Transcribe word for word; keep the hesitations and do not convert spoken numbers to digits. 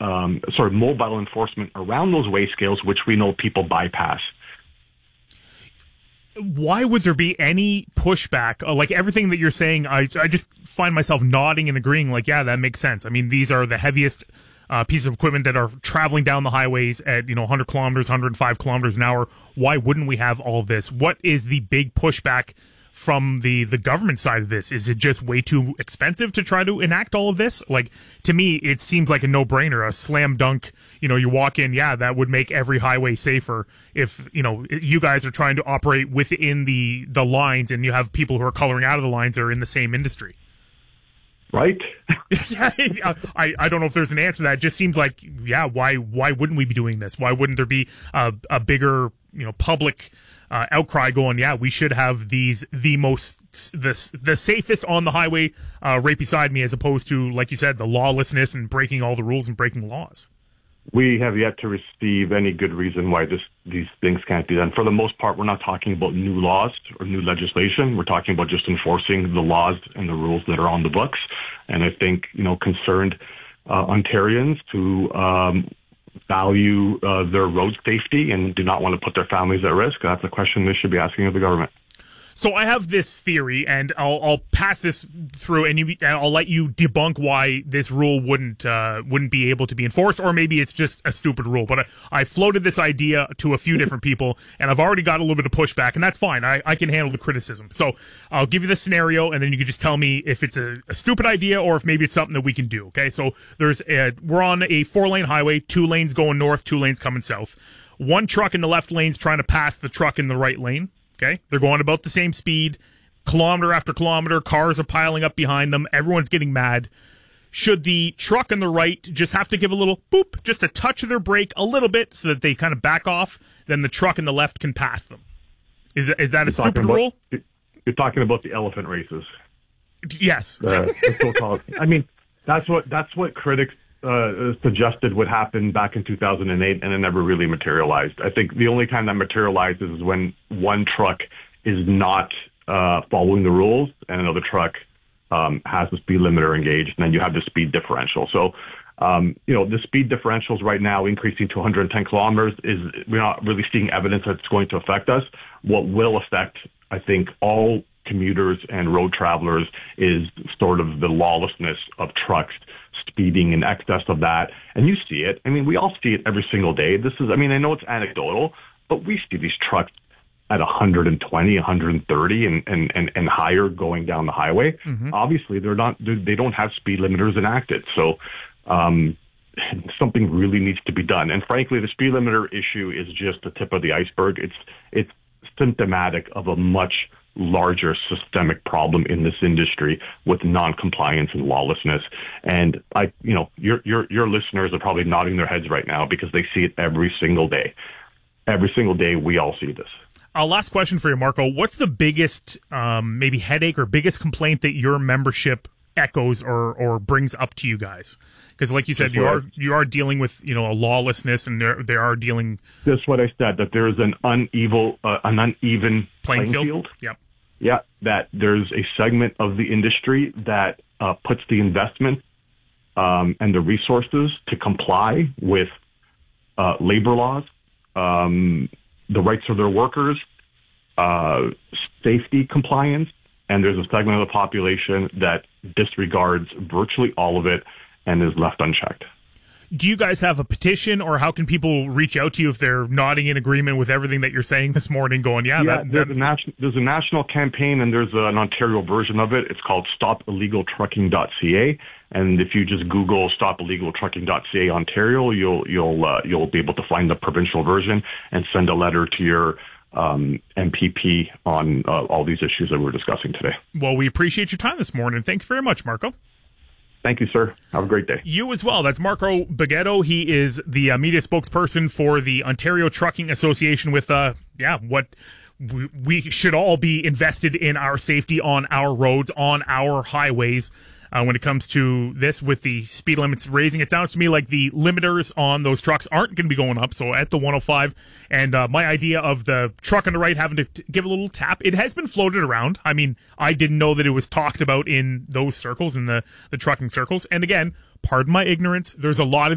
um, sort of mobile enforcement around those weigh scales, which we know people bypass. Why would there be any pushback? Uh, like everything that you're saying, I, I just find myself nodding and agreeing. Like, yeah, that makes sense. I mean, these are the heaviest uh, pieces of equipment that are traveling down the highways at, you know, one hundred kilometers, one hundred five kilometers an hour. Why wouldn't we have all of this? What is the big pushback from the, the government side of this? Is it just way too expensive to try to enact all of this? Like, to me, it seems like a no-brainer, a slam dunk. You know, you walk in, yeah, that would make every highway safer if, you know, you guys are trying to operate within the, the lines and you have people who are coloring out of the lines that are in the same industry. Right? yeah, I, I don't know if there's an answer to that. It just seems like, yeah, why why wouldn't we be doing this? Why wouldn't there be a, a bigger, you know, public Uh, outcry going, yeah, we should have these the most the the safest on the highway uh, right beside me, as opposed to, like you said, the lawlessness and breaking all the rules and breaking laws. We have yet to receive any good reason why this these things can't be done. For the most part, we're not talking about new laws or new legislation. We're talking about just enforcing the laws and the rules that are on the books. And I think, you know, concerned uh, Ontarians who um, value uh, their road safety and do not want to put their families at risk, that's a question they should be asking of the government. So I have this theory, and I'll, I'll pass this through, and, you, and I'll let you debunk why this rule wouldn't uh, wouldn't be able to be enforced, or maybe it's just a stupid rule. But I, I floated this idea to a few different people, and I've already got a little bit of pushback, and that's fine. I, I can handle the criticism. So I'll give you the scenario, and then you can just tell me if it's a, a stupid idea or if maybe it's something that we can do. Okay, so there's a, we're on a four-lane highway, two lanes going north, two lanes coming south. One truck in the left lane's trying to pass the truck in the right lane. Okay, they're going about the same speed, kilometer after kilometer. Cars are piling up behind them. Everyone's getting mad. Should the truck on the right just have to give a little boop, just a touch of their brake a little bit so that they kind of back off? Then the truck in the left can pass them. Is is that a you're stupid about, rule? You're talking about the elephant races. Yes. Uh, so-called. I mean, that's what that's what critics uh, suggested would happen back in two thousand eight, and it never really materialized. I think the only time that materializes is when one truck is not uh, following the rules and another truck um, has the speed limiter engaged, and then you have the speed differential. So, um, you know, the speed differentials right now increasing to one hundred ten kilometers is, we're not really seeing evidence that it's going to affect us. What will affect, I think, all commuters and road travelers is sort of the lawlessness of trucks speeding in excess of that. And you see it. I mean, we all see it every single day. This is, I mean, I know it's anecdotal, but we see these trucks at one hundred twenty, one hundred thirty and, and, and, and higher going down the highway. Mm-hmm. Obviously, they're not, they're, they don't have speed limiters enacted. So um, something really needs to be done. And frankly, the speed limiter issue is just the tip of the iceberg. It's, it's symptomatic of a much larger systemic problem in this industry with non-compliance and lawlessness. And I, you know, your your your listeners are probably nodding their heads right now because they see it every single day. Every single day, we all see this. Uh, last question for you, Marco. What's the biggest, um, maybe headache or biggest complaint that your membership echoes or or brings up to you guys? Because, like you said, you are you are dealing with, you know, a lawlessness, and they they are dealing. That's what I said. That there is an uneven uh, an uneven playing, playing field. field. Yep. Yeah, that there's a segment of the industry that uh, puts the investment um, and the resources to comply with uh, labor laws, um, the rights of their workers, uh, safety compliance, and there's a segment of the population that disregards virtually all of it and is left unchecked. Do you guys have a petition, or how can people reach out to you if they're nodding in agreement with everything that you're saying this morning, going, yeah, yeah that, there's, that... A nation, there's a national campaign, and there's an Ontario version of it. It's called stop illegal trucking dot c a, and if you just Google stop illegal trucking dot c a Ontario, you'll you'll uh, you'll be able to find the provincial version and send a letter to your um, M P P on uh, all these issues that we're discussing today. Well, we appreciate your time this morning. Thank you very much, Marco. Thank you, sir. Have a great day. You as well. That's Marco Bagetto. He is the uh, media spokesperson for the Ontario Trucking Association with, uh, yeah, what we, we should all be invested in our safety on our roads, on our highways. Uh, when it comes to this, with the speed limits raising, it sounds to me like the limiters on those trucks aren't going to be going up. So at the one oh five, and uh, my idea of the truck on the right having to t- give a little tap, it has been floated around. I mean, I didn't know that it was talked about in those circles, in the, the trucking circles. And again, pardon my ignorance, there's a lot of